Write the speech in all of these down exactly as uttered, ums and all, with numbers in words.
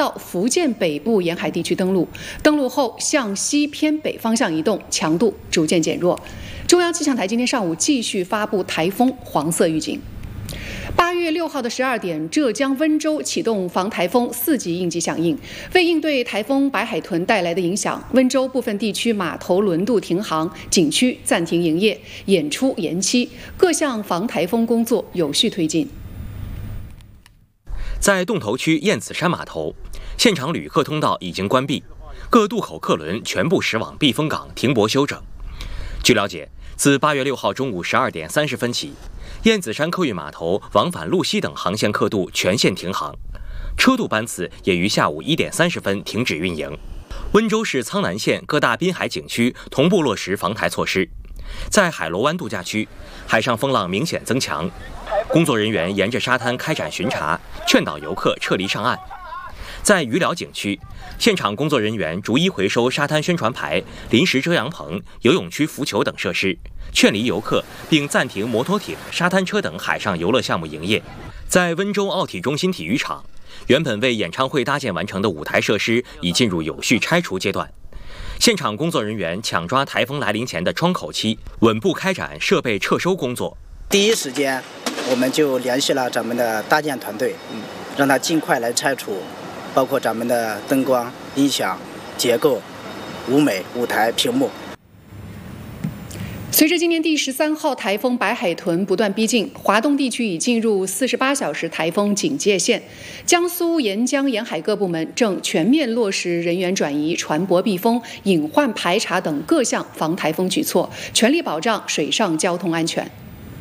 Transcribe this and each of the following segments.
到福建北部沿海地区登陆，登陆后向西偏北方向移动，强度逐渐减弱。中央气象台今天上午继续发布台风黄色预警。八月六号的十二点，浙江温州启动防台风四级应急响应。为应对台风白海豚带来的影响，温州部分地区码头轮渡停航，景区暂停营业，演出延期，各项防台风工作有序推进。 在洞头区燕子山码头，现场旅客通道已经关闭，各渡口客轮全部驶往避风港停泊休整。据了解，自八月六号中午十二点三十分起，燕子山客运码头往返路西等航线客渡全线停航，车渡班次也于下午一点三十分停止运营。温州市苍南县各大滨海景区同步落实防台措施。在海螺湾度假区，海上风浪明显增强，工作人员沿着沙滩开展巡查，劝导游客撤离上岸。在鱼寮景区，现场工作人员逐一回收沙滩宣传牌、临时遮阳棚、游泳区浮球等设施，劝离游客，并暂停摩托艇、沙滩车等海上游乐项目营业。在温州奥体中心体育场，原本为演唱会搭建完成的舞台设施已进入有序拆除阶段。现场工作人员抢抓台风来临前的窗口期，稳步开展设备撤收工作。 第一时间，我们就联系了咱们的搭建团队，嗯，让他尽快来拆除。包括咱们的灯光、音响、结构、舞美、舞台、屏幕。 随着今年第十三号台风白海豚不断逼近，华东地区已进入四十八小时台风警戒线。江苏沿江沿海各部门正全面落实人员转移、船舶避风、隐患排查等各项防台风举措，全力保障水上交通安全。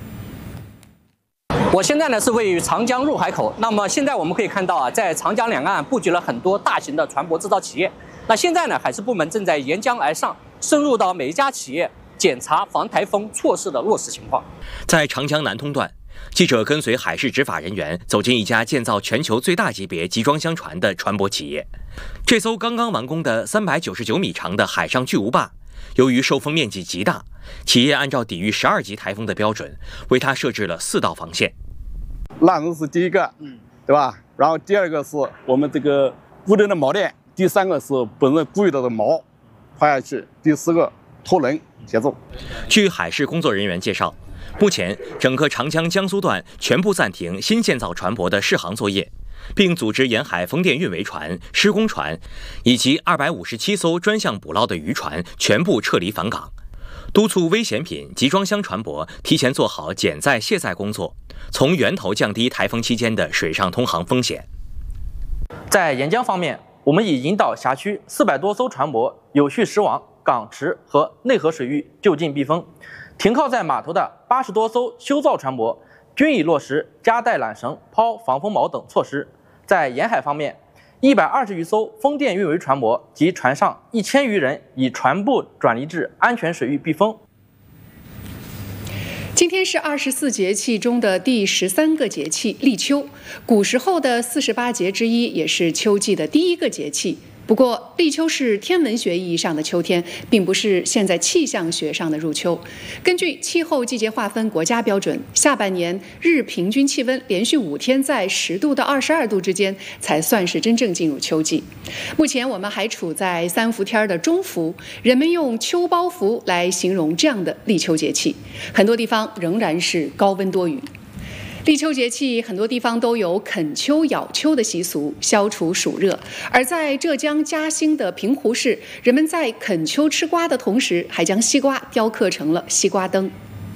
我现在呢是位于长江入海口，那么现在我们可以看到啊，在长江两岸布局了很多大型的船舶制造企业。那现在呢，海事部门正在沿江而上，深入到每一家企业检查防台风措施的落实情况。 在长江南通段，记者跟随海事执法人员走进一家建造全球最大级别集装箱船的船舶企业。这艘刚刚完工的三百九十九米长的海上巨无霸，由于受风面积极大，企业按照抵御十二级台风的标准，为它设置了四道防线。 烂人是第一个，嗯，对吧？然后第二个是我们这个固定的锚点，第三个是本人固有的锚滑下去，第四个拖轮协助。 据海事工作人员介绍，目前整个长江江苏段全部暂停新建造船舶的试航作业，并组织沿海风电运维船、施工船以及二百五十七艘专项捕捞的渔船全部撤离返港，督促危险品集装箱船舶提前做好减载卸载工作，从源头降低台风期间的水上通航风险。 在沿江方面，我们已引导辖区四百多艘船舶有序驶往港池和内河水域就近避风，停靠在码头的八十多艘修造船舶均已落实加带缆绳、抛防风锚等措施。在沿海方面，一百二十余艘风电运维船舶及船上一千余人已全部转移至安全水域避风。 今天是二十四节气中的第十三个节气立秋，古时候的四十八节之一，也是秋季的第一个节气。不过，立秋是天文学意义上的秋天，并不是现在气象学上的入秋。根据气候季节划分国家标准，下半年日平均气温连续五天在十度到二十二度之间，才算是真正进入秋季。目前我们还处在三伏天的中伏，人们用秋包伏来形容这样的立秋节气。很多地方仍然是高温多雨。立秋节气，很多地方都有啃秋咬秋的习俗，消除暑热。而在浙江嘉兴的平湖市，人们在啃秋吃瓜的同时，还将西瓜雕刻成了西瓜灯。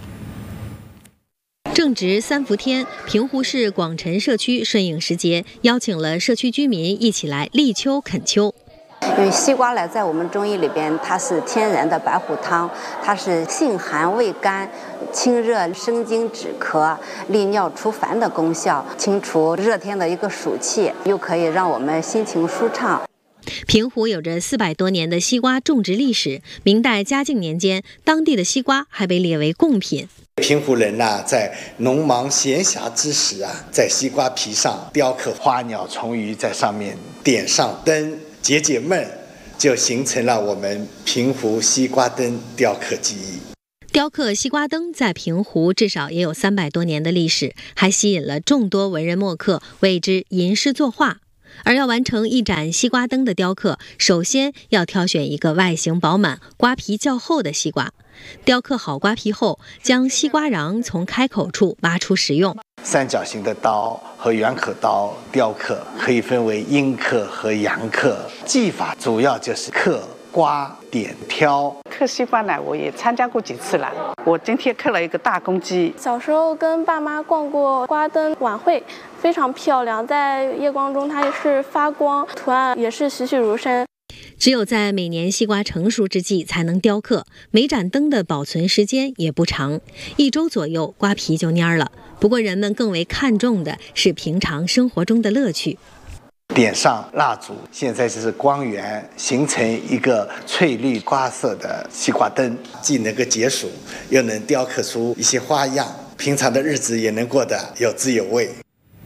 正值三伏天，平湖市广辰社区顺应时节，邀请了社区居民一起来立秋啃秋。 因为西瓜呢，在我们中医里边，它是天然的白虎汤，它是性寒味甘、清热生津止咳、利尿除烦的功效，清除热天的一个暑气，又可以让我们心情舒畅。 平湖有着四百多年的西瓜种植历史，明代嘉靖年间，当地的西瓜还被列为贡品。 平湖人呐、啊，在农忙闲暇之时啊，在西瓜皮上雕刻花鸟虫鱼，在上面点上灯，解解闷，就形成了我们平湖西瓜灯雕刻技艺。 雕刻西瓜灯在平湖至少也有三百多年的历史，还吸引了众多文人墨客为之吟诗作画。 而要完成一盏西瓜灯的雕刻，首先要挑选一个外形饱满、瓜皮较厚的西瓜。雕刻好瓜皮后，将西瓜瓤从开口处挖出食用。 三角形的刀和圆口刀雕刻可以分为阴刻和阳刻，技法主要就是刻、刮、点、挑。 刻西瓜呢，我也参加过几次了。我今天刻了一个大公鸡。 小时候跟爸妈逛过瓜灯晚会，非常漂亮，在夜光中它也是发光，图案也是栩栩如生。 只有在每年西瓜成熟之际才能雕刻，每盏灯的保存时间也不长，一周左右瓜皮就蔫了。不过人们更为看重的是平常生活中的乐趣。 点上蜡烛，现在就是光源，形成一个翠绿瓜色的西瓜灯，既能够解暑，又能雕刻出一些花样，平常的日子也能过得有滋有味。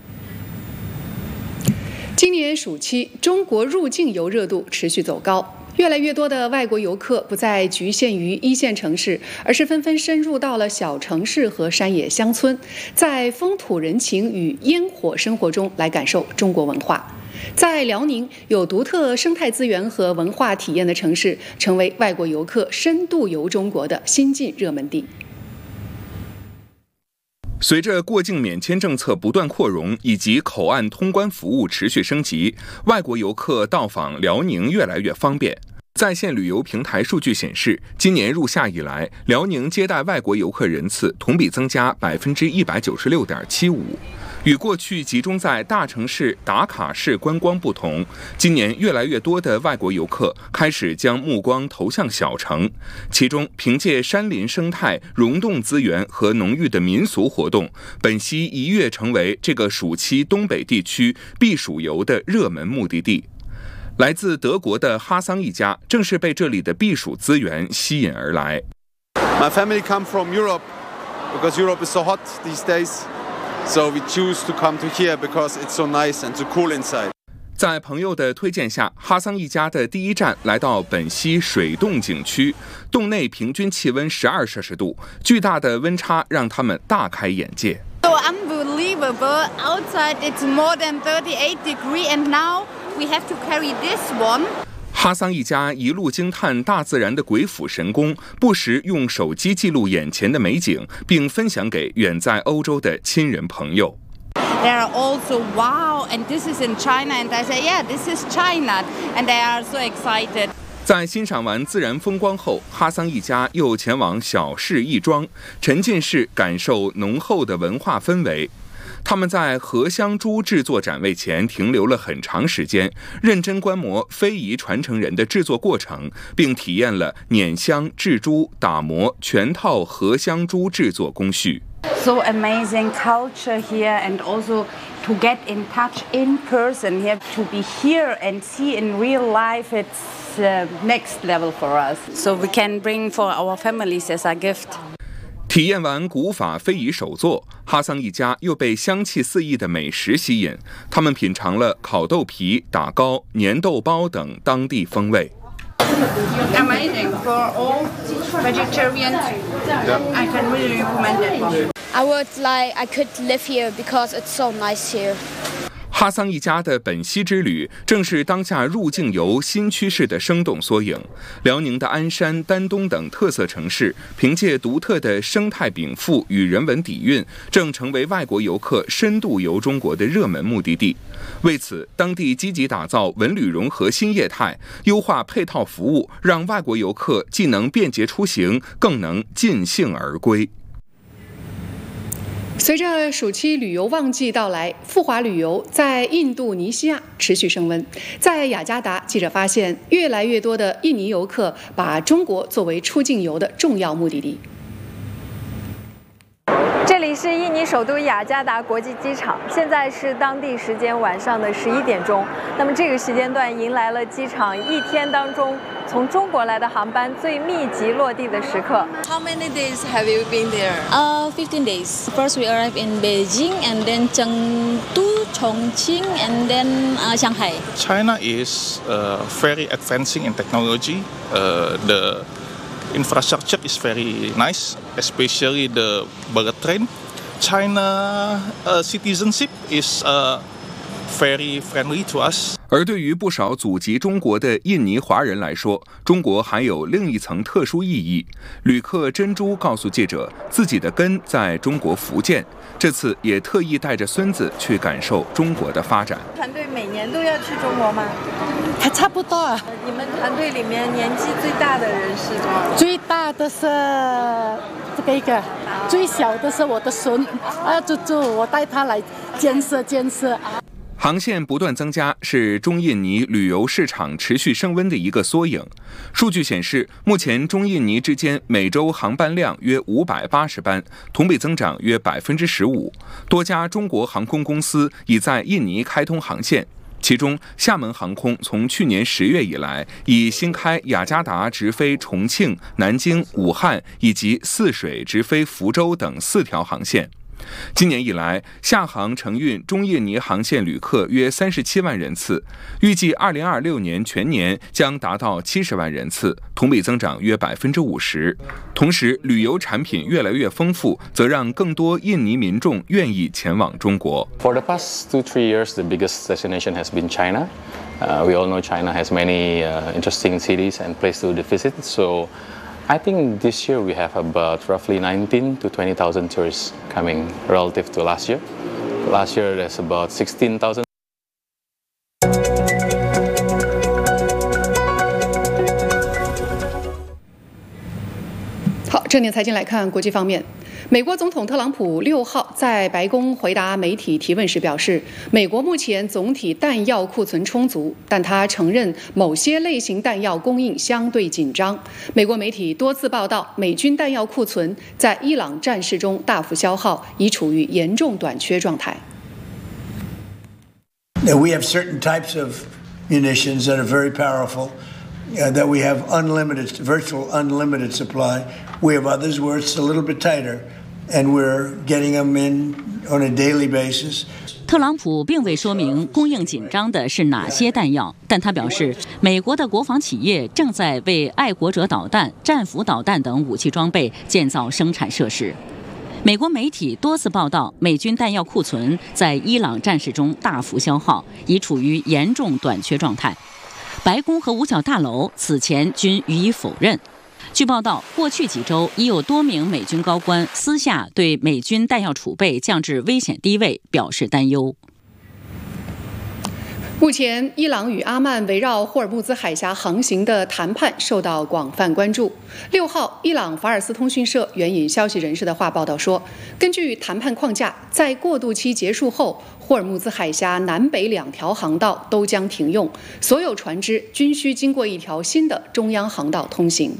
今年暑期，中国入境游热度持续走高，越来越多的外国游客不再局限于一线城市，而是纷纷深入到了小城市和山野乡村，在风土人情与烟火生活中来感受中国文化。在辽宁，有独特生态资源和文化体验的城市，成为外国游客深度游中国的新晋热门地。 随着过境免签政策不断扩容，以及口岸通关服务持续升级，外国游客到访辽宁越来越方便。在线旅游平台数据显示，今年入夏以来，辽宁接待外国游客人次同比增加百分之一百九十六点七五。与过去集中在大城市打卡式观光不同，今年越来越多的外国游客开始将目光投向小城，其中凭借山林生态、溶洞资源和浓郁的民俗活动，本溪一跃成为这个暑期东北地区避暑游的热门目的地。来自德国的哈桑一家正是被这里的避暑资源吸引而来。 My family come from Europe because Europe is so hot these days.So we choose to come to here because it's so nice and so cool inside. 在朋友的推荐下，哈桑一家的第一站来到本溪水洞景区，洞内平均气温十二摄氏度，巨大的温差让他们大开眼界。 So unbelievable! Outside it's more than thirty-eight degrees, and now we have to carry this one. 哈桑一家一路惊叹大自然的鬼斧神工，不时用手机记录眼前的美景，并分享给远在欧洲的亲人朋友。 They are also wow, and this is in China, and I say, yeah, this is China, and they are so excited. 在欣赏完自然风光后，哈桑一家又前往小市亦庄，沉浸式感受浓厚的文化氛围。他们在荷香珠制作展位前停留了很长时间，认真观摩非遗传承人的制作过程，并体验了碾香、制珠、打磨全套荷香珠制作工序。 So amazing culture here, and also to get in touch in person here, to be here and see in real life, it's uh, next level for us. So we can bring for our families as a gift. 体验完古法非遗手作，哈桑一家又被香气四溢的美食吸引。他们品尝了烤豆皮、打糕、粘豆包等当地风味。 Amazing for all vegetarians. I can really recommend it. I would like I could live here because it's so nice here. 哈桑一家的本溪之旅，正是当下入境游新趋势的生动缩影。辽宁的鞍山、丹东等特色城市，凭借独特的生态禀赋与人文底蕴，正成为外国游客深度游中国的热门目的地。为此，当地积极打造文旅融合新业态，优化配套服务，让外国游客既能便捷出行，更能尽兴而归。 随着暑期旅游旺季到来，富华旅游在印度尼西亚持续升温。在雅加达，记者发现，越来越多的印尼游客把中国作为出境游的重要目的地。 这里是印尼首都雅加达国际机场，现在是当地时间晚上的十一点钟。那么这个时间段迎来了机场一天当中从中国来的航班最密集落地的时刻。 How many days have you been there? Uh, fifteen days. First we arrived in Beijing, and then Chengdu, Chongqing, and then uh, Shanghai. China is uh, very advancing in technology. Uh, the infrastructure is very nice, especially the bullet train. China uh, citizenship is uh, very friendly to us. 而对于不少祖籍中国的印尼华人来说，中国还有另一层特殊意义。旅客珍珠告诉记者，自己的根在中国福建，这次也特意带着孙子去感受中国的发展。 团队每年都要去中国吗？ 还差不多啊。 你们团队里面年纪最大的人是多少？ 最大的是这个一个，最小的是我的孙啊，就就我带他来见识见识。 航线不断增加是中印尼旅游市场持续升温的一个缩影。数据显示，目前中印尼之间每周航班量约五百八十班，同比增长约百分之十五。多家中国航空公司已在印尼开通航线。其中，厦门航空从去年十月以来，已新开雅加达直飞重庆、南京、武汉以及泗水直飞福州等四条航线。今年以来，厦航承运中印尼航线旅客约三十七万人次，预计二零二六年全年将达到七十万人次，同比增长约百分之五十。同时，旅游产品越来越丰富，则让更多印尼民众愿意前往中国。 For the past two three years, the biggest destination has been China. Uh, we all know China has many uh, interesting cities and places to visit. So. I think this year we have about roughly nineteen to twenty thousand tourists coming relative to last year. Last year there's about sixteen thousand. 好，正点财经来看国际方面。美国总统特朗普六号在白宫回答媒体提问时表示，美国目前总体弹药库存充足，但他承认某些类型弹药供应相对紧张。美国媒体多次报道，美军弹药库存在伊朗战事中大幅消耗，已处于严重短缺状态。 Now we have certain types of munitions that are very powerful, uh, that we have unlimited, virtual unlimited supply. We have others where it's a little bit tighter. And we're getting them in on a daily basis. 特朗普并未说明供应紧张的是哪些弹药，但他表示，美国的国防企业正在为爱国者导弹、战斧导弹等武器装备建造生产设施。美国媒体多次报道，美军弹药库存在伊朗战事中大幅消耗，已处于严重短缺状态。白宫和五角大楼此前均予以否认。据报道，过去几周已有多名美军高官私下对美军弹药储备降至危险低位表示担忧。 目前，伊朗与阿曼围绕霍尔木兹海峡航行的谈判受到广泛关注。六号，伊朗法尔斯通讯社援引消息人士的话报道说，根据谈判框架，在过渡期结束后，霍尔木兹海峡南北两条航道都将停用，所有船只均需经过一条新的中央航道通行。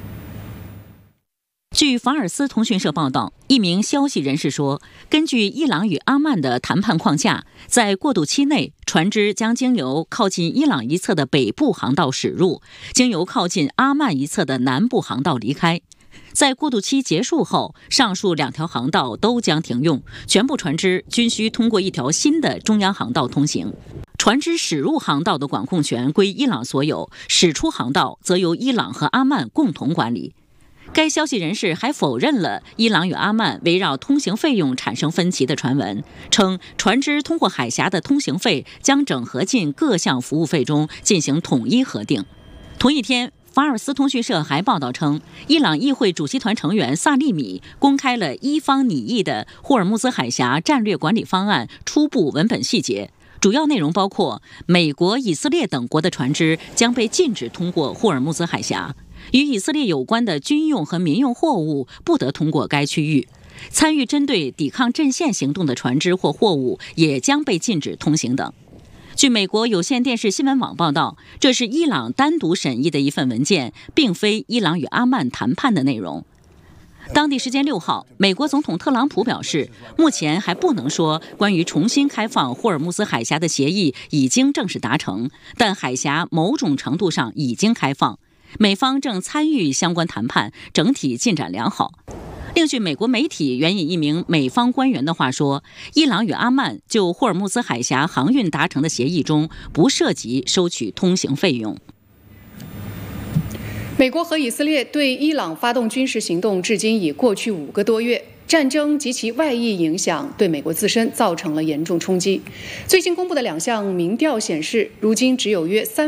据法尔斯通讯社报道，一名消息人士说，根据伊朗与阿曼的谈判框架，在过渡期内，船只将经由靠近伊朗一侧的北部航道驶入，经由靠近阿曼一侧的南部航道离开。在过渡期结束后，上述两条航道都将停用，全部船只均需通过一条新的中央航道通行。船只驶入航道的管控权归伊朗所有，驶出航道则由伊朗和阿曼共同管理。该消息人士还否认了伊朗与阿曼围绕通行费用产生分歧的传闻，称船只通过海峡的通行费将整合进各项服务费中进行统一核定。同一天，法尔斯通讯社还报道称，伊朗议会主席团成员萨利米公开了伊方拟议的霍尔木兹海峡战略管理方案初步文本细节，主要内容包括美国、以色列等国的船只将被禁止通过霍尔木兹海峡，与以色列有关的军用和民用货物不得通过该区域，参与针对抵抗阵线行动的船只或货物也将被禁止通行等。据美国有线电视新闻网报道，这是伊朗单独审议的一份文件，并非伊朗与阿曼谈判的内容。当地时间六号，美国总统特朗普表示，目前还不能说关于重新开放霍尔木兹海峡的协议已经正式达成，但海峡某种程度上已经开放，美方正参与相关谈判，整体进展良好。另据美国媒体援引一名美方官员的话说，伊朗与阿曼就霍尔木兹海峡航运达成的协议中不涉及收取通行费用。 美国和以色列对伊朗发动军事行动至今已过去五个多月。 战争及其外溢影响对美国自身造成了严重冲击。最新公布的两项民调显示，如今只有约三